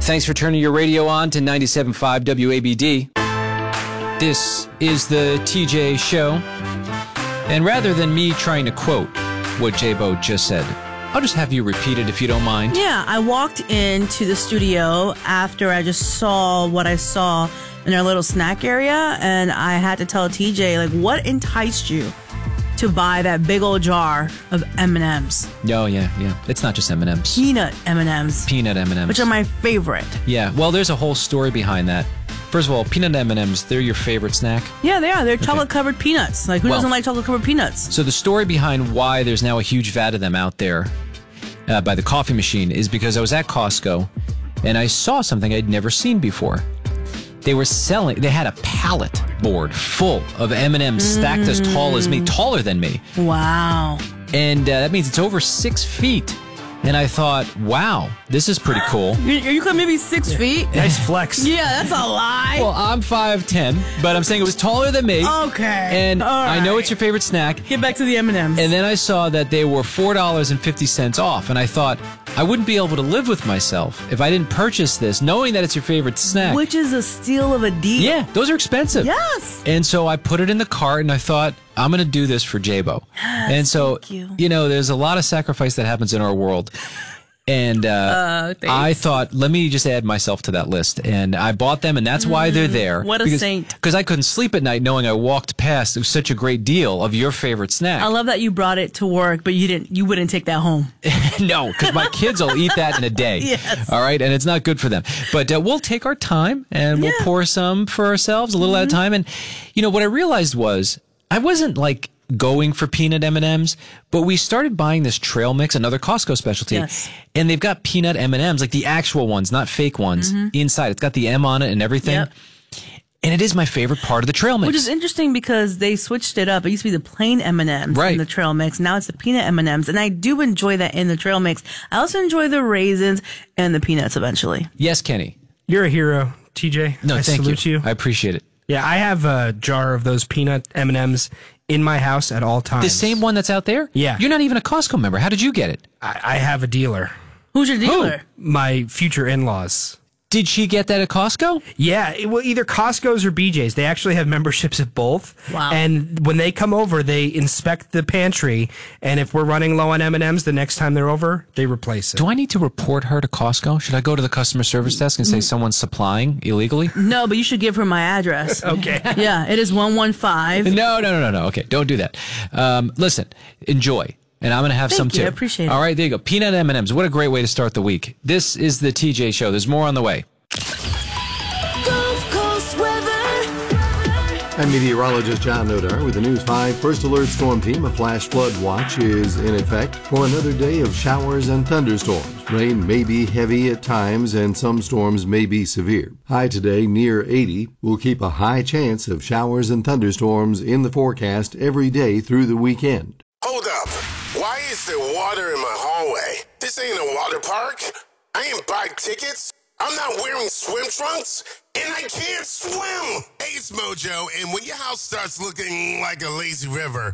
Thanks for turning your radio on to 97.5 WABD. This is the TJ Show. And rather than me trying to quote what J-Bo just said, I'll just have you repeat it if you don't mind. Yeah, I walked into the studio after I just saw what I saw in our little snack area, and I had to tell TJ, like, what enticed you to buy that big old jar of M&Ms? Oh, yeah. It's not just M&Ms. Peanut M&Ms. Peanut M&Ms. Which are my favorite. Yeah, well, there's a whole story behind that. First of all, peanut M&Ms, they're your favorite snack? Yeah, they are. They're chocolate-covered peanuts. Like, who doesn't like chocolate-covered peanuts? So the story behind why there's now a huge vat of them out there by the coffee machine is because I was at Costco, and I saw something I'd never seen before. They had a pallet board full of M&Ms stacked as tall as me, taller than me. Wow. And that means it's over 6 feet. And I thought, wow, this is pretty cool. You could maybe 6 feet? Nice flex. Yeah, that's a lie. Well, I'm 5'10", but I'm saying it was taller than me. Okay. And right. I know it's your favorite snack. Get back to the M&Ms. And then I saw that they were $4.50 off. And I thought, I wouldn't be able to live with myself if I didn't purchase this, knowing that it's your favorite snack. Which is a steal of a deal. Yeah, those are expensive. Yes. And so I put it in the cart, and I thought, I'm going to do this for J-Bo. Yes, and so, thank you. There's a lot of sacrifice that happens in our world. And I thought, let me just add myself to that list. And I bought them, and that's why they're there. What a saint. Because I couldn't sleep at night knowing I walked past. It was such a great deal of your favorite snack. I love that you brought it to work, but you wouldn't take that home. No, because my kids will eat that in a day. Yes. All right, and it's not good for them. But we'll take our time, and we'll pour some for ourselves, a little at a time. And, what I realized was I wasn't like going for peanut M&Ms, but we started buying this trail mix, another Costco specialty. Yes. And they've got peanut M&Ms, like the actual ones, not fake ones, inside. It's got the M on it and everything. Yep. And it is my favorite part of the trail mix. Which is interesting because they switched it up. It used to be the plain M&Ms in the trail mix. Now it's the peanut M&Ms. And I do enjoy that in the trail mix. I also enjoy the raisins and the peanuts eventually. Yes, Kenny. You're a hero, TJ. No, I thank salute you. I appreciate it. Yeah, I have a jar of those peanut M&Ms in my house at all times. The same one that's out there? Yeah. You're not even a Costco member. How did you get it? I have a dealer. Who's your dealer? My future in-laws. Did she get that at Costco? Yeah, either Costco's or BJ's. They actually have memberships at both. Wow. And when they come over, they inspect the pantry, and if we're running low on M&Ms, the next time they're over, they replace it. Do I need to report her to Costco? Should I go to the customer service desk and say someone's supplying illegally? No, but you should give her my address. Okay. Yeah, it is 115. No. Okay, don't do that. Listen, enjoy. And I'm going to have some too. I appreciate it. All right, there you go. Peanut M&Ms. What a great way to start the week. This is the TJ Show. There's more on the way. Gulf Coast weather. I'm meteorologist John Nodar with the News 5 First Alert Storm Team. A flash flood watch is in effect for another day of showers and thunderstorms. Rain may be heavy at times and some storms may be severe. High today near 80. We'll keep a high chance of showers and thunderstorms in the forecast every day through the weekend. Hold up. Why is there water in my hallway? This ain't a water park. I ain't buy tickets. I'm not wearing swim trunks, and I can't swim. Hey, it's Mojo, and when your house starts looking like a lazy river,